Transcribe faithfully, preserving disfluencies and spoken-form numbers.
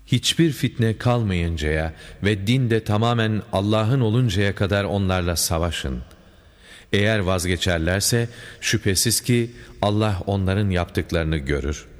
Hiçbir fitne kalmayıncaya ve din de tamamen Allah'ın oluncaya kadar onlarla savaşın. Eğer vazgeçerlerse şüphesiz ki Allah onların yaptıklarını görür.